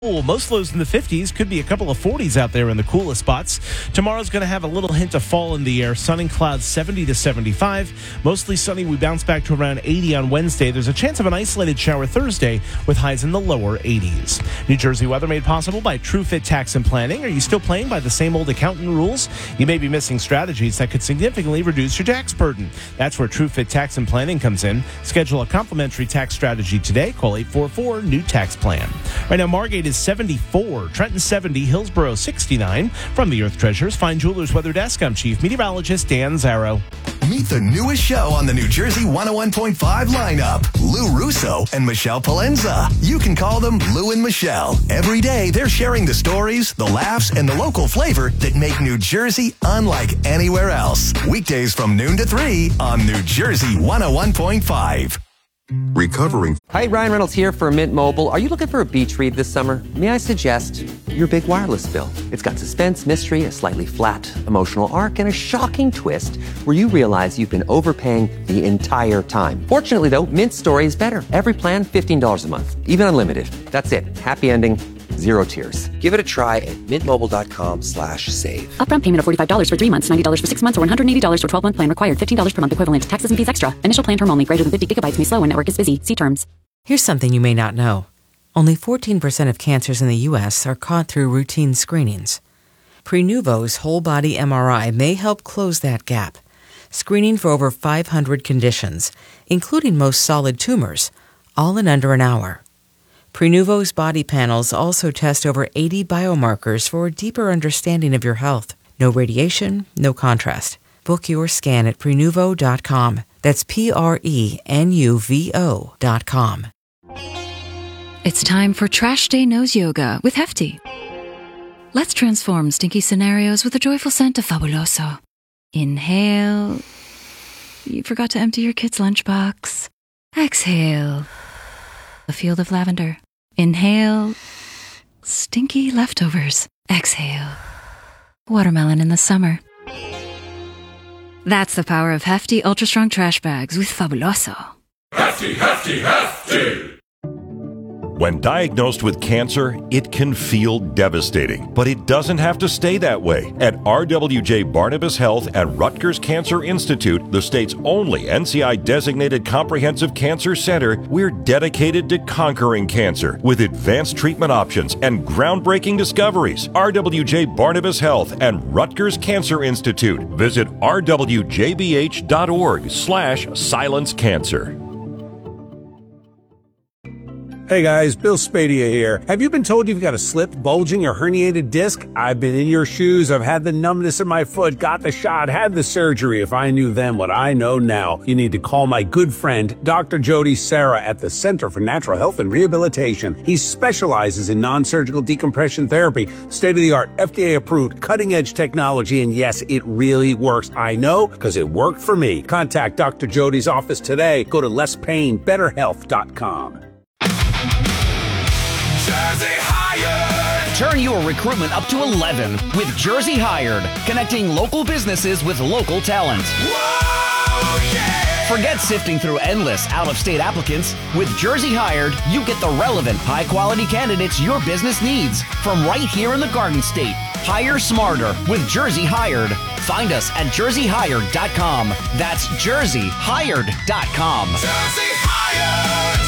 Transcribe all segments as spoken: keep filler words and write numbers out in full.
Cool. Most lows in the fifties, could be a couple of forties out there in the coolest spots. Tomorrow's going to have a little hint of fall in the air. Sun and clouds seventy to seventy-five. Mostly sunny. We bounce back to around eighty on Wednesday. There's a chance of an isolated shower Thursday with highs in the lower eighties. New Jersey weather made possible by TrueFit Tax and Planning. Are you still playing by the same old accountant rules? You may be missing strategies that could significantly reduce your tax burden. That's where TrueFit Tax and Planning comes in. Schedule a complimentary tax strategy today. Call eight four four, new tax plan. Right now, Margate is seventy-four, Trenton seventy, Hillsborough sixty-nine. From the Earth Treasures Fine Jewelers Weather Desk, I'm Chief Meteorologist Dan Zarrow. Meet the newest show on the New Jersey one oh one point five lineup, Lou Russo and Michelle Palenza. You can call them Lou and Michelle. Every day, they're sharing the stories, the laughs, and the local flavor that make New Jersey unlike anywhere else. Weekdays from noon to three on New Jersey one oh one point five. Recovering. Hi, Ryan Reynolds here for Mint Mobile. Are you looking for a beach read this summer? May I suggest your big wireless bill? It's got suspense, mystery, a slightly flat, emotional arc, and a shocking twist where you realize you've been overpaying the entire time. Fortunately, though, Mint's story is better. Every plan, fifteen dollars a month, even unlimited. That's it. Happy ending. Zero tears. Give it a try at mintmobile.com slash save. Upfront payment of forty-five dollars for three months, ninety dollars for six months, or one hundred eighty dollars for twelve-month plan required. fifteen dollars per month equivalent. Taxes and fees extra. Initial plan term only. Greater than fifty gigabytes may slow when network is busy. See terms. Here's something you may not know. Only fourteen percent of cancers in the U S are caught through routine screenings. Prenuvo's whole-body M R I may help close that gap. Screening for over five hundred conditions, including most solid tumors, all in under an hour. Prenuvo's body panels also test over eighty biomarkers for a deeper understanding of your health. No radiation, no contrast. Book your scan at Prenuvo dot com. That's P R E N U V O dot com. It's time for Trash Day Nose Yoga with Hefty. Let's transform stinky scenarios with a joyful scent of Fabuloso. Inhale. You forgot to empty your kid's lunchbox. Exhale. A field of lavender. Inhale. Stinky leftovers. Exhale. Watermelon in the summer. That's the power of Hefty Ultra Strong Trash Bags with Fabuloso. Hefty, hefty, hefty! When diagnosed with cancer, it can feel devastating, but it doesn't have to stay that way. At R W J Barnabas Health at Rutgers Cancer Institute, the state's only N C I-designated comprehensive cancer center, we're dedicated to conquering cancer with advanced treatment options and groundbreaking discoveries. R W J Barnabas Health and Rutgers Cancer Institute. Visit r w j b h dot org slash silence cancer. Hey guys, Bill Spadia here. Have you been told you've got a slipped, bulging, or herniated disc? I've been in your shoes. I've had the numbness in my foot, got the shot, had the surgery. If I knew then what I know now, you need to call my good friend, Doctor Jody Serra at the Center for Natural Health and Rehabilitation. He specializes in non-surgical decompression therapy, state-of-the-art, F D A-approved, cutting-edge technology, and yes, it really works. I know, because it worked for me. Contact Doctor Jody's office today. Go to less pain better health dot com. Jersey Hired! Turn your recruitment up to eleven with Jersey Hired, connecting local businesses with local talent. Whoa, yeah! Forget sifting through endless out-of-state applicants. With Jersey Hired, you get the relevant, high-quality candidates your business needs from right here in the Garden State. Hire smarter with Jersey Hired. Find us at jersey hired dot com. That's jersey hired dot com. Jersey Hired!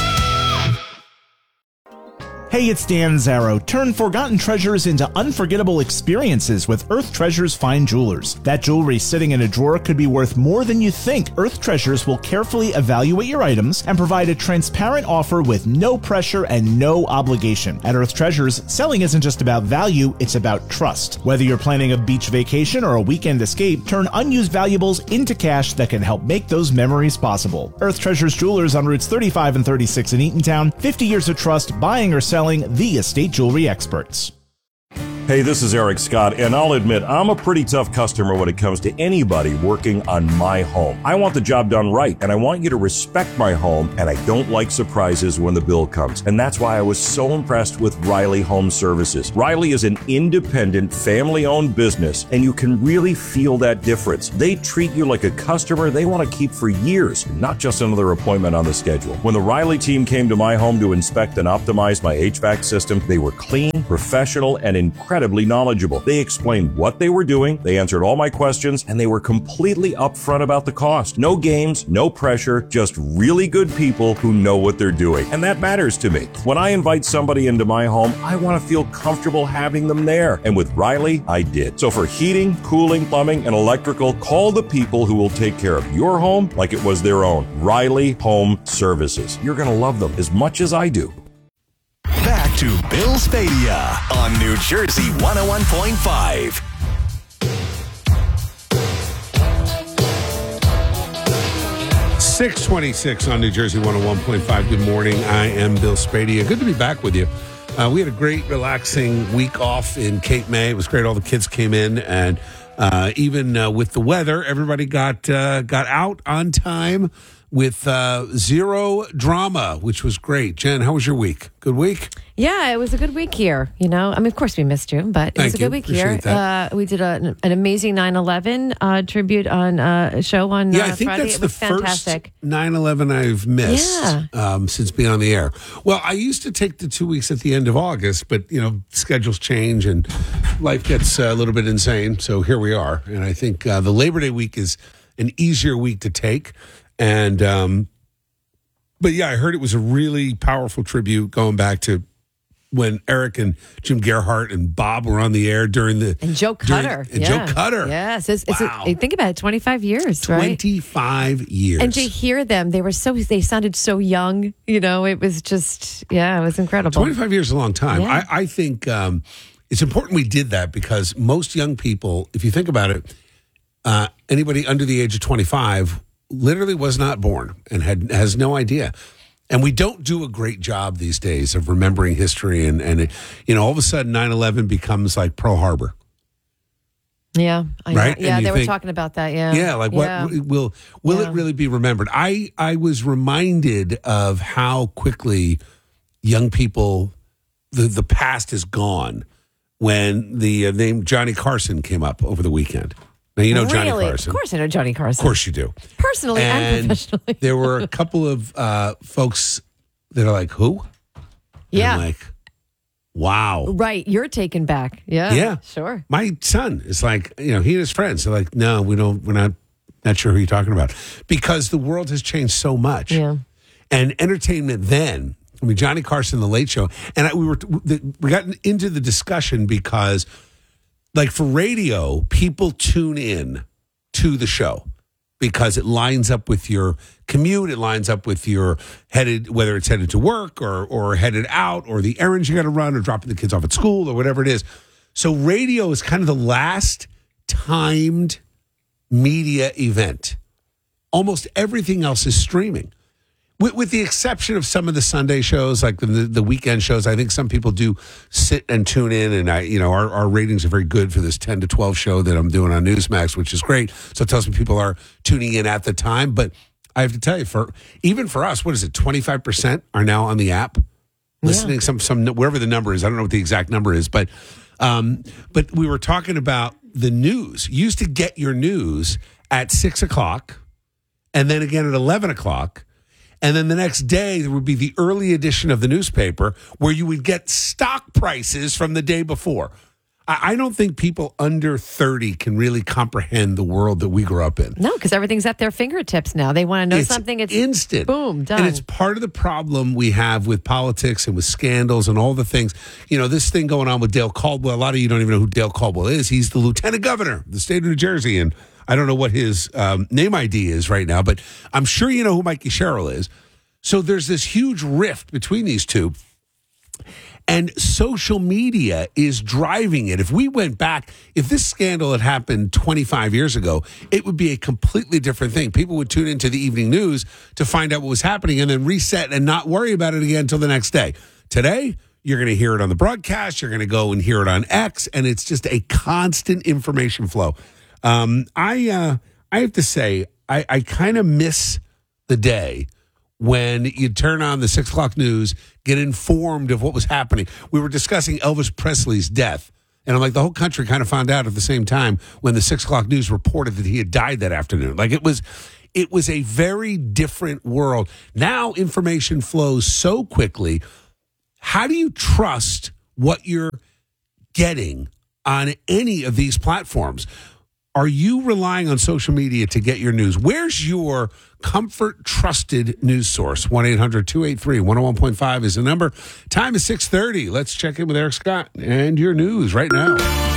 Hey, it's Dan Zarrow. Turn forgotten treasures into unforgettable experiences with Earth Treasures Fine Jewelers. That jewelry sitting in a drawer could be worth more than you think. Earth Treasures will carefully evaluate your items and provide a transparent offer with no pressure and no obligation. At Earth Treasures, selling isn't just about value, it's about trust. Whether you're planning a beach vacation or a weekend escape, turn unused valuables into cash that can help make those memories possible. Earth Treasures Jewelers on Routes thirty-five and thirty-six in Eatontown. fifty years of trust, buying or selling, the estate jewelry experts. Hey, this is Eric Scott, and I'll admit I'm a pretty tough customer when it comes to anybody working on my home. I want the job done right, and I want you to respect my home, and I don't like surprises when the bill comes. And that's why I was so impressed with Riley Home Services. Riley is an independent, family-owned business, and you can really feel that difference. They treat you like a customer they want to keep for years, not just another appointment on the schedule. When the Riley team came to my home to inspect and optimize my H V A C system, they were clean, professional, and incredible. Incredibly knowledgeable. They explained what they were doing, they answered all my questions, and they were completely upfront about the cost. No games, no pressure, just really good people who know what they're doing. And that matters to me. When I invite somebody into my home, I want to feel comfortable having them there. And with Riley, I did. So for heating, cooling, plumbing, and electrical, call the people who will take care of your home like it was their own. Riley Home Services. You're going to love them as much as I do. Back to Bill Spadia on New Jersey one oh one point five. six twenty-six on New Jersey one oh one point five. Good morning. I am Bill Spadia. Good to be back with you. Uh, we had a great, relaxing week off in Cape May. It was great. All the kids came in, and uh, even uh, with the weather, everybody got uh, got out on time with uh, zero drama, which was great. Jen, how was your week? Good week? Yeah, it was a good week here. You know, I mean, of course we missed you, but it Thank was a you. good week Appreciate here. that. Uh, we did a, an amazing nine eleven uh, tribute on uh, a show on Yeah, uh, I think Friday. that's It the was fantastic. first nine eleven I've missed Yeah. um, since being on the air. Well, I used to take the two weeks at the end of August, but, you know, schedules change and life gets uh, a little bit insane. So here we are. And I think uh, the Labor Day week is an easier week to take. And, um, but yeah, I heard it was a really powerful tribute going back to when Eric and Jim Gerhardt and Bob were on the air during the And Joe during- Cutter. and yeah. Joe Cutter. Yes. It's, it's Wow. a, think about it, twenty-five years, right? twenty-five years. And to hear them, they were so, they sounded so young. You know, it was just, yeah, it was incredible. twenty-five years is a long time. Yeah. I, I think um, it's important we did that because most young people, if you think about it, uh, anybody under the age of twenty-five literally was not born and had has no idea. And we don't do a great job these days of remembering history. And, and it, you know, all of a sudden nine eleven becomes like Pearl Harbor. Yeah. I Right? know. Yeah, And they you were think- talking about that. Yeah. Yeah, like what Yeah. will will Yeah. it really be remembered? I I was reminded of how quickly young people the the past is gone when the uh, name Johnny Carson came up over the weekend. Now you know Johnny Really? Carson. Of course I know Johnny Carson. Of course you do. Personally and, And professionally. there were a couple of uh, folks that are like, "Who?" And Yeah. I'm like, wow. Right. You're taken back. Yeah. Yeah. Sure. My son is like, you know, he and his friends are like, no, we don't, we're not, not sure who you're talking about because the world has changed so much. Yeah. And entertainment then, I mean, Johnny Carson, The Late Show, and I, we were, we got into the discussion because, like, for radio, people tune in to the show because it lines up with your commute, it lines up with your headed, whether it's headed to work or or headed out or the errands you got to run or dropping the kids off at school or whatever it is. So radio is kind of the last timed media event. Almost everything else is streaming. With, with the exception of some of the Sunday shows, like the, the weekend shows, I think some people do sit and tune in, and I, you know, our, our ratings are very good for this ten to twelve show that I'm doing on Newsmax, which is great. So it tells me people are tuning in at the time. But I have to tell you, for even for us, what is it? twenty-five percent are now on the app listening. Yeah. Some some wherever the number is, I don't know what the exact number is, but um, but we were talking about the news. You used to get your news at six o'clock, and then again at eleven o'clock. And then the next day, there would be the early edition of the newspaper where you would get stock prices from the day before. I, I don't think people under thirty can really comprehend the world that we grew up in. No, because everything's at their fingertips now. They want to know It's something. It's instant. Boom, done. And it's part of the problem we have with politics and with scandals and all the things. You know, this thing going on with Dale Caldwell. A lot of you don't even know who Dale Caldwell is. He's the lieutenant governor of the state of New Jersey. And I don't know what his um, name I D is right now, but I'm sure you know who Mikey Sherrill is. So there's this huge rift between these two. And social media is driving it. If we went back, if this scandal had happened twenty-five years ago, it would be a completely different thing. People would tune into the evening news to find out what was happening and then reset and not worry about it again until the next day. Today, You're going to hear it on the broadcast. You're going to go and hear it on X, and it's just a constant information flow. Um, I uh, I have to say, I, I kind of miss the day when you turn on the six o'clock news, get informed of what was happening. We were discussing Elvis Presley's death, and I'm like, the whole country kind of found out at the same time when the six o'clock news reported that he had died that afternoon. Like it was, it was a very different world. Now information flows so quickly. How do you trust what you're getting on any of these platforms? Are you relying on social media to get your news? Where's your comfort, trusted news source? one eight hundred two eight three one oh one point five is the number. Time is six thirty. Let's check in with Eric Scott and your news right now.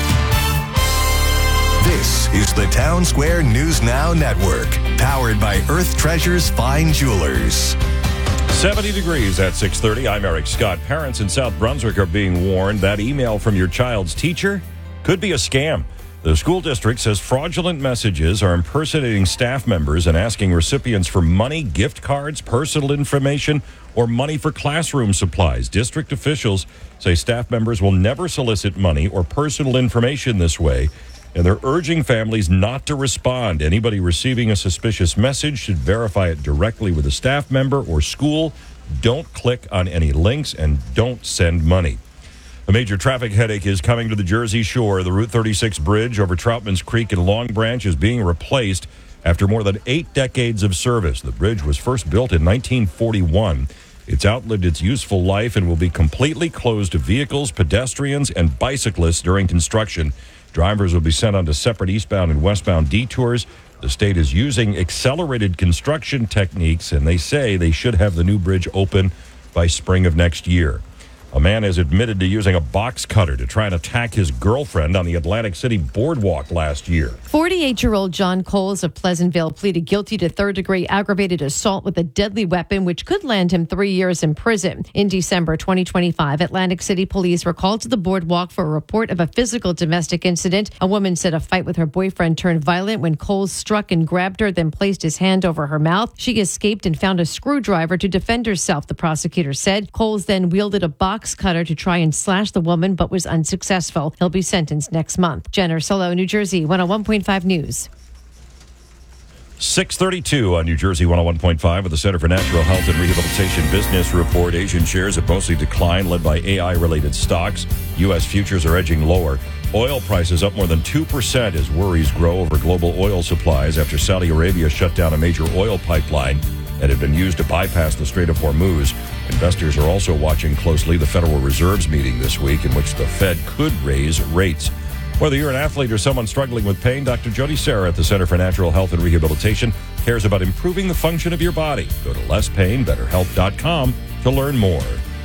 This is the Town Square News Now Network, powered by Earth Treasures Fine Jewelers. seventy degrees at six thirty. I'm Eric Scott. Parents in South Brunswick are being warned that email from your child's teacher could be a scam. The school district says fraudulent messages are impersonating staff members and asking recipients for money, gift cards, personal information, or money for classroom supplies. District officials say staff members will never solicit money or personal information this way, and they're urging families not to respond. Anybody receiving a suspicious message should verify it directly with a staff member or school. Don't click on any links and don't send money. A major traffic headache is coming to the Jersey Shore. The Route thirty-six bridge over Troutman's Creek in Long Branch is being replaced after more than eight decades of service. The bridge was first built in nineteen forty-one. It's outlived its useful life and will be completely closed to vehicles, pedestrians, and bicyclists during construction. Drivers will be sent onto separate eastbound and westbound detours. The state is using accelerated construction techniques, and they say they should have the new bridge open by spring of next year. A man has admitted to using a box cutter to try and attack his girlfriend on the Atlantic City boardwalk last year. forty-eight-year-old John Coles of Pleasantville pleaded guilty to third-degree aggravated assault with a deadly weapon, which could land him three years in prison. In December twenty twenty-five, Atlantic City police were called to the boardwalk for a report of a physical domestic incident. A woman said a fight with her boyfriend turned violent when Coles struck and grabbed her, then placed his hand over her mouth. She escaped and found a screwdriver to defend herself, the prosecutor said. Coles then wielded a box cutter to try and slash the woman, but was unsuccessful. He'll be sentenced next month. Jenner Solo, New Jersey, one oh one point five News. six thirty-two on New Jersey one oh one point five with the Center for Natural Health and Rehabilitation Business Report. Asian shares have mostly declined, led by A I-related stocks. U S futures are edging lower. Oil prices up more than two percent as worries grow over global oil supplies after Saudi Arabia shut down a major oil pipeline that had been used to bypass the Strait of Hormuz. Investors are also watching closely the Federal Reserve's meeting this week, in which the Fed could raise rates. Whether you're an athlete or someone struggling with pain, Doctor Jody Serra at the Center for Natural Health and Rehabilitation cares about improving the function of your body. Go to less pain better health dot com to learn more.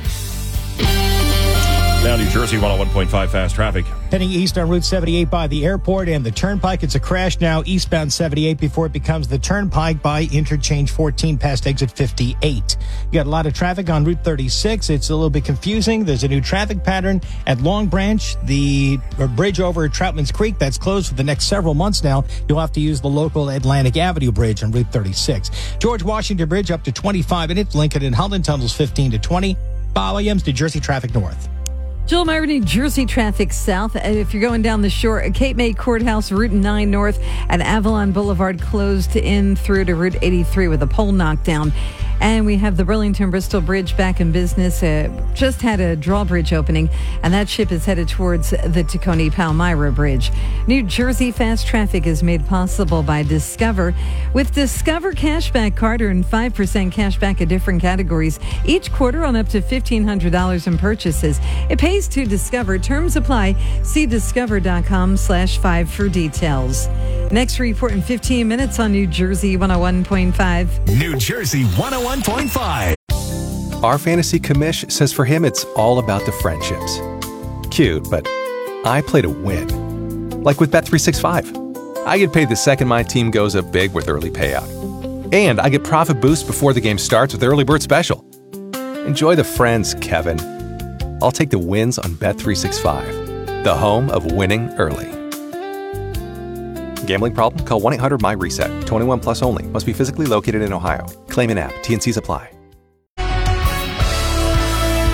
Now, New Jersey one oh one point five fast traffic. Heading east on Route seventy-eight by the airport and the Turnpike. It's a crash now eastbound seventy-eight before it becomes the Turnpike by Interchange fourteen past exit fifty-eight. You got a lot of traffic on Route thirty-six. It's a little bit confusing. There's a new traffic pattern at Long Branch. The bridge over Troutman's Creek, that's closed for the next several months now. You'll have to use the local Atlantic Avenue Bridge on Route thirty-six. George Washington Bridge up to twenty-five minutes. Lincoln and Holland tunnels fifteen to twenty. Bob Williams, New Jersey traffic north. Jill Meyer, New Jersey traffic south. If you're going down the shore, Cape May Courthouse, Route nine north, and Avalon Boulevard closed in through to Route eighty-three with a pole knocked down. And we have the Burlington-Bristol Bridge back in business. Uh, just had a drawbridge opening, and that ship is headed towards the Tacony-Palmyra Bridge. New Jersey fast traffic is made possible by Discover. With Discover Cashback Card, earn five percent cash back in different categories each quarter on up to fifteen hundred dollars in purchases. It pays to Discover. Terms apply. See discover.com slash five for details. Next report in fifteen minutes on New Jersey one oh one point five. New Jersey one oh one point five. Our fantasy commish says for him it's all about the friendships. Cute, but I play to win. Like with Bet three sixty-five. I get paid the second my team goes up big with early payout. And I get profit boost before the game starts with Early Bird Special. Enjoy the friends, Kevin. I'll take the wins on Bet three sixty-five, the home of winning early. Gambling problem? Call one eight hundred my reset. twenty-one plus only. Must be physically located in Ohio. Claim an app. T and C's apply. From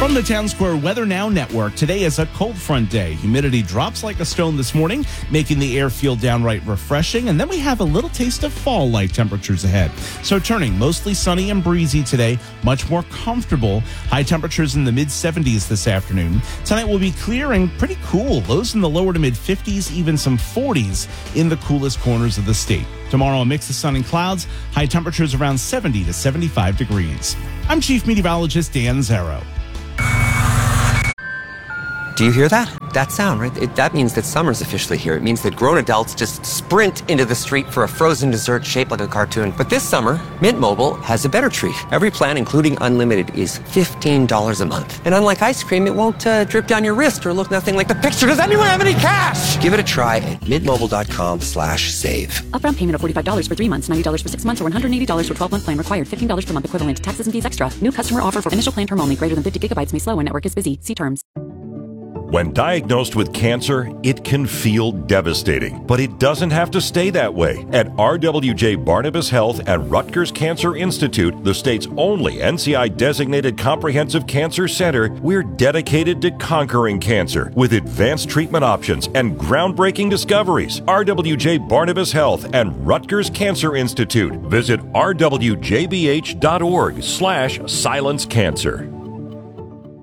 From the Town Square Weather Now Network, today is a cold front day. Humidity drops like a stone this morning, making the air feel downright refreshing. And then we have a little taste of fall-like temperatures ahead. So turning mostly sunny and breezy today, much more comfortable. High temperatures in the mid seventies this afternoon. Tonight will be clear and pretty cool. Lows in the lower to mid fifties, even some forties in the coolest corners of the state. Tomorrow, a mix of sun and clouds. High temperatures around seventy to seventy-five degrees. I'm Chief Meteorologist Dan Zarrow. Do you hear that? That sound, right? It, that means that summer's officially here. It means that grown adults just sprint into the street for a frozen dessert shaped like a cartoon. But this summer, Mint Mobile has a better treat. Every plan, including unlimited, is fifteen dollars a month. And unlike ice cream, it won't uh, drip down your wrist or look nothing like the picture. Does anyone have any cash? Give it a try at mintmobile.com slash save. Upfront payment of forty-five dollars for three months, ninety dollars for six months, or one hundred eighty dollars for twelve-month plan required. fifteen dollars per month equivalent. Taxes and fees extra. New customer offer for initial plan term only. Greater than fifty gigabytes may slow when network is busy. See terms. When diagnosed with cancer, it can feel devastating, but it doesn't have to stay that way. At R W J Barnabas Health at Rutgers Cancer Institute, the state's only N C I-designated comprehensive cancer center, we're dedicated to conquering cancer with advanced treatment options and groundbreaking discoveries. R W J Barnabas Health and Rutgers Cancer Institute. Visit r w j b h dot org slash silence cancer.